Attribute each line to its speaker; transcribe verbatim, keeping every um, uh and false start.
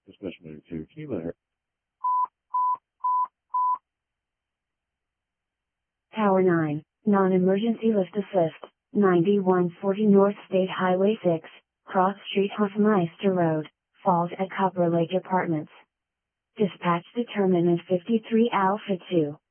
Speaker 1: Especially to Kilo.
Speaker 2: Tower nine, non-emergency lift assist, ninety-one forty North State Highway six, Cross Street Hofmeister Road, Falls at Copper Lake Apartments. Dispatch determinant fifty-three Alpha two.